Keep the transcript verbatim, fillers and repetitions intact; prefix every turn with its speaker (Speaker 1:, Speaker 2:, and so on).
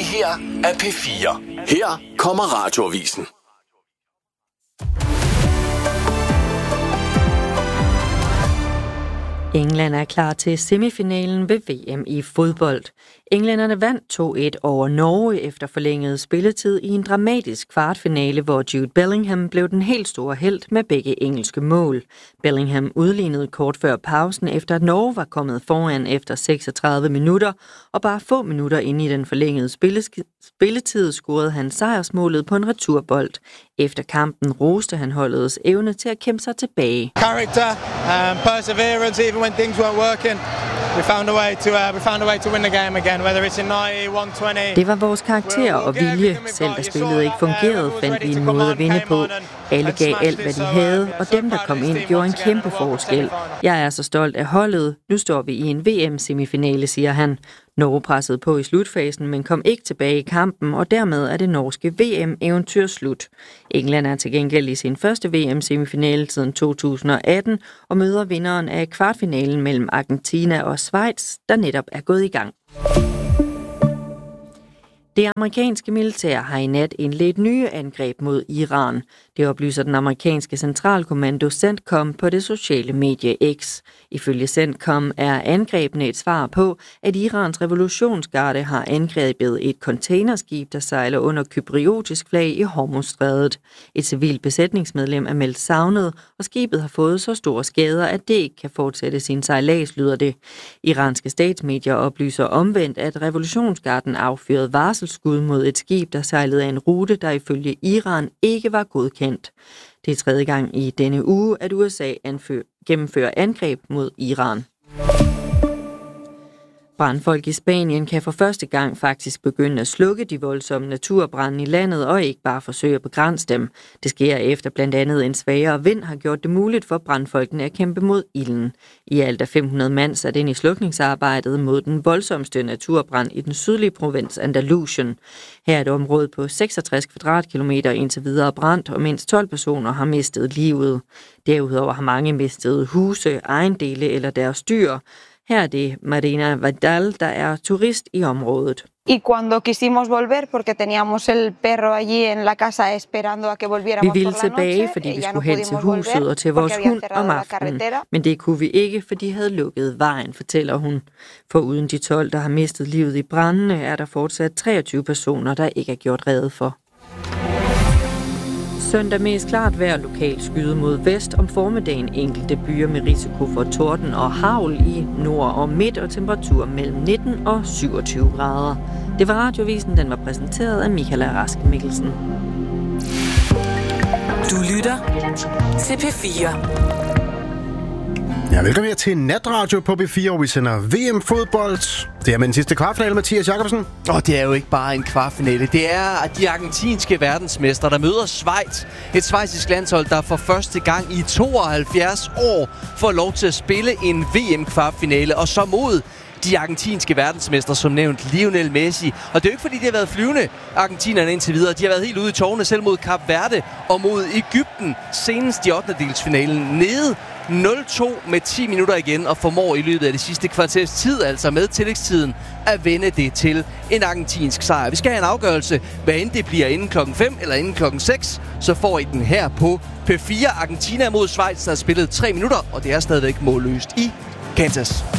Speaker 1: her er P fire. Her kommer Radioavisen.
Speaker 2: England er klar til semifinalen ved V M i fodbold. Englænderne vandt to et over Norge efter forlænget spilletid i en dramatisk kvartfinale, hvor Jude Bellingham blev den helt store helt med begge engelske mål. Bellingham udlignede kort før pausen, efter at Norge var kommet foran efter seksogtredive minutter, og bare få minutter inde i den forlængede spilletid scorede han sejrsmålet på en returbold. Efter kampen roste han holdets evne til at kæmpe sig tilbage.
Speaker 3: Character, um, perseverance, even when things weren't working. We found a way to uh, we found a way to win the game again, whether it's in ninety, one twenty.
Speaker 2: Det var vores karakter og vilje. Selv da spillet ikke fungerede, fandt vi en måde at vinde på. Alle gav alt, hvad de havde, og dem, der kom ind, gjorde en kæmpe forskel. Jeg er så stolt af holdet. Nu står vi i en V M-semifinale, siger han. Norge pressede på i slutfasen, men kom ikke tilbage i kampen, og dermed er det norske V M-eventyr slut. England er til gengæld i sin første V M-semifinale siden to tusind og atten, og møder vinderen af kvartfinalen mellem Argentina og Schweiz, der netop er gået i gang. Det amerikanske militær har i nat indledt nye angreb mod Iran. Det oplyser den amerikanske centralkommando CENTCOM på det sociale medie X. Ifølge CENTCOM er angrebene et svar på, at Irans revolutionsgarde har angrebet et containerskib, der sejler under kypriotisk flag i Hormuzstrædet. Et civilt besætningsmedlem er meldt savnet, og skibet har fået så store skader, at det ikke kan fortsætte sin sejlads, lyder det. Iranske statsmedier oplyser omvendt, at revolutionsgarden affyrede varselsskud mod et skib, der sejlede af en rute, der ifølge Iran ikke var godkendt. Det er tredje gang i denne uge, at U S A anfø- gennemfører angreb mod Iran. Brandfolk i Spanien kan for første gang faktisk begynde at slukke de voldsomme naturbrande i landet og ikke bare forsøge at begrænse dem. Det sker efter blandt andet en svagere vind har gjort det muligt for brandfolkene at kæmpe mod ilden. I alt er fem hundrede mand sat ind i slukningsarbejdet mod den voldsomste naturbrand i den sydlige provins Andalusien. Her er et område på seksogtres kvadratkilometer indtil videre brændt, og mindst tolv personer har mistet livet. Derudover har mange mistet huse, ejendele eller deres dyr. Her er det Marina Vidal, der er turist i området.
Speaker 4: Y cuando quisimos volver porque teníamos el perro allí en la casa esperando a que volviéramos.
Speaker 2: Vi ville tilbage, fordi vi skulle hen til huset og til vores hund om aftenen. Men det kunne vi ikke, for de havde lukket vejen, fortæller hun. For uden de tolv, der har mistet livet i brandene, er der fortsat treogtyve personer, der ikke er gjort rede for. Søndag mest klart vejr, lokalt skyde mod vest. Om formiddagen enkelte byer med risiko for torden og hagl i nord og midt, og temperatur mellem nitten og syvogtyve grader. Det var Radioavisen, den var præsenteret af Michaela Rask Mikkelsen.
Speaker 5: Du lytter til P fire.
Speaker 6: Ja, velkommen her til Natradio på P fire, hvor vi sender V M-fodbold. Det er med den sidste kvartfinale, Mathias Jakobsen.
Speaker 7: Og det er jo ikke bare en kvartfinale. Det er de argentinske verdensmestre, der møder Schweiz. Et schweizisk landshold, der for første gang i tooghalvfjerds år får lov til at spille en V M-kvartfinale. Og så mod de argentinske verdensmestre, som nævnt, Lionel Messi. Og det er jo ikke, fordi de har været flyvende, argentinerne indtil videre. De har været helt ude i tårne, selv mod Kap Verde og mod Egypten. Senest i ottendedelsfinalen nede nul to med ti minutter igen, og formår i løbet af det sidste kvarters tid, altså med tillægstiden, at vende det til en argentinsk sejr. Vi skal have en afgørelse, hvad end det bliver inden klokken fem eller inden klokken seks, så får I den her på P fire. Argentina mod Schweiz, der har spillet tre minutter, og det er stadigvæk målløst i Kansas.